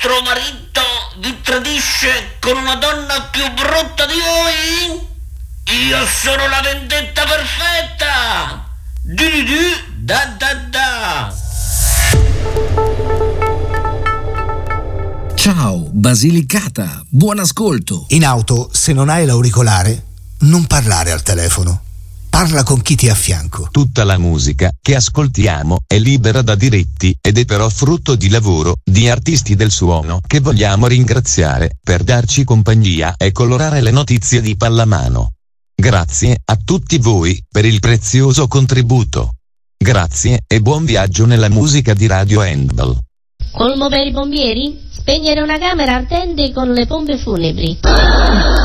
vostro marito vi tradisce con una donna più brutta di voi? Io sono la vendetta perfetta! Da. Ciao, Basilicata, buon ascolto. In auto, se non hai l'auricolare, non parlare al telefono. Parla con chi ti è a fianco. Tutta la musica che ascoltiamo è libera da diritti ed è però frutto di lavoro di artisti del suono che vogliamo ringraziare per darci compagnia e colorare le notizie di pallamano. Grazie a tutti voi per il prezioso contributo. Grazie e buon viaggio nella musica di Radio Handball. Colmo per i pompieri? Spegnere una camera ardente con le pompe funebri.